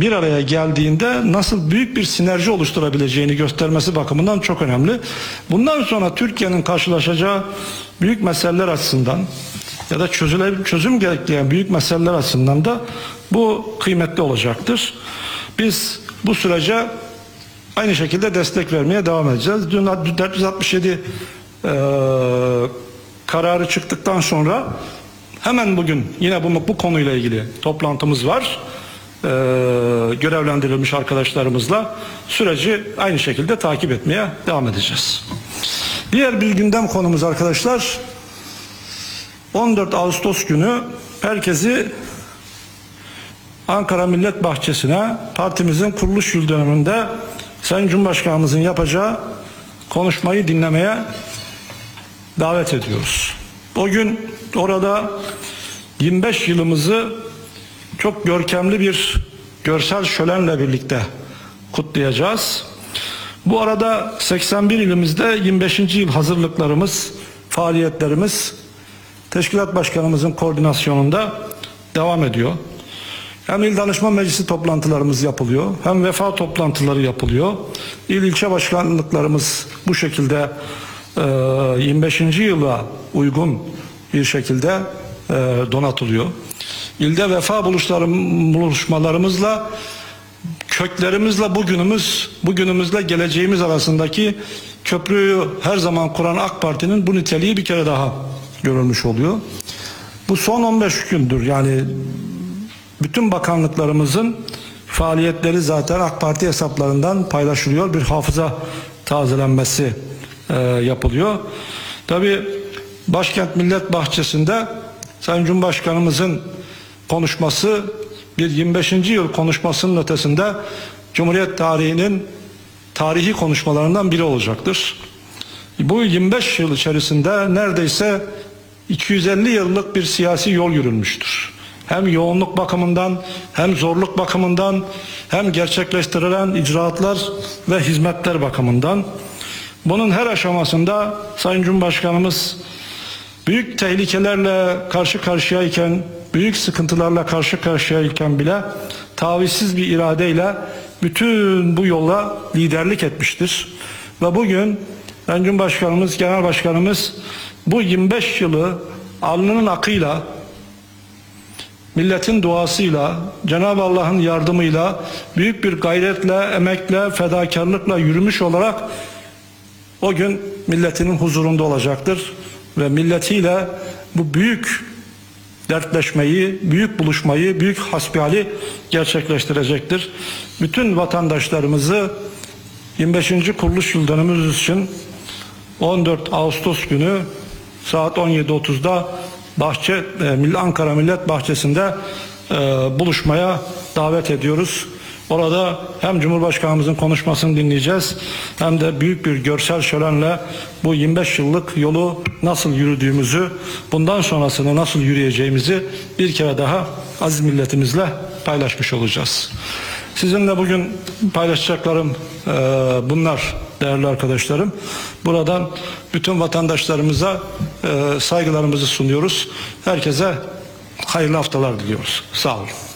bir araya geldiğinde nasıl büyük bir sinerji oluşturabileceğini göstermesi bakımından çok önemli. Bundan sonra Türkiye'nin karşılaşacağı büyük meseleler açısından ya da çözüm gerektiren büyük meseleler açısından da bu kıymetli olacaktır. Biz bu sürece aynı şekilde destek vermeye devam edeceğiz. Dün 467 kararı çıktıktan sonra hemen bugün yine bu konuyla ilgili toplantımız var. Görevlendirilmiş arkadaşlarımızla süreci aynı şekilde takip etmeye devam edeceğiz. Diğer bir gündem konumuz arkadaşlar, 14 Ağustos günü herkesi Ankara Millet Bahçesi'ne partimizin kuruluş yıl dönümünde Sayın Cumhurbaşkanımızın yapacağı konuşmayı dinlemeye davet ediyoruz. O gün orada 25 yılımızı çok görkemli bir görsel şölenle birlikte kutlayacağız. Bu arada 81 ilimizde 25. yıl hazırlıklarımız, faaliyetlerimiz Teşkilat Başkanımızın koordinasyonunda devam ediyor. Hem İl Danışma Meclisi toplantılarımız yapılıyor, hem vefa toplantıları yapılıyor. İl ilçe başkanlıklarımız bu şekilde 25. yıla uygun bir şekilde donatılıyor. İlde vefa buluşmalarımızla, köklerimizle bugünümüzle geleceğimiz arasındaki köprüyü her zaman kuran AK Parti'nin bu niteliği bir kere daha görülmüş oluyor. Bu son 15 gündür, yani bütün bakanlıklarımızın faaliyetleri zaten AK Parti hesaplarından paylaşılıyor. Bir hafıza tazelenmesi yapılıyor. Tabii Başkent Millet Bahçesi'nde Sayın Cumhurbaşkanımızın konuşması bir 25. yıl konuşmasının ötesinde Cumhuriyet tarihinin tarihi konuşmalarından biri olacaktır. Bu 25 yıl içerisinde neredeyse 250 yıllık bir siyasi yol yürünmüştür. Hem yoğunluk bakımından, hem zorluk bakımından, hem gerçekleştirilen icraatlar ve hizmetler bakımından. Bunun her aşamasında Sayın Cumhurbaşkanımız büyük tehlikelerle karşı karşıyayken, büyük sıkıntılarla karşı karşıyayken bile tavizsiz bir iradeyle bütün bu yola liderlik etmiştir. Ve bugün Sayın Cumhurbaşkanımız, Genel Başkanımız bu 25 yılı alnının akıyla, milletin duasıyla, Cenab-ı Allah'ın yardımıyla, büyük bir gayretle, emekle, fedakarlıkla yürümüş olarak o gün milletinin huzurunda olacaktır. Ve milletiyle bu büyük dertleşmeyi, büyük buluşmayı, büyük hasbihali gerçekleştirecektir. Bütün vatandaşlarımızı 25. kuruluş yıl dönümümüz için 14 Ağustos günü saat 17.30'da Ankara Millet Bahçesi'nde buluşmaya davet ediyoruz. Orada hem Cumhurbaşkanımızın konuşmasını dinleyeceğiz, hem de büyük bir görsel şölenle bu 25 yıllık yolu nasıl yürüdüğümüzü, bundan sonrasını nasıl yürüyeceğimizi bir kere daha aziz milletimizle paylaşmış olacağız. Sizinle bugün paylaşacaklarım bunlar değerli arkadaşlarım. Buradan bütün vatandaşlarımıza saygılarımızı sunuyoruz. Herkese hayırlı haftalar diliyoruz. Sağ olun.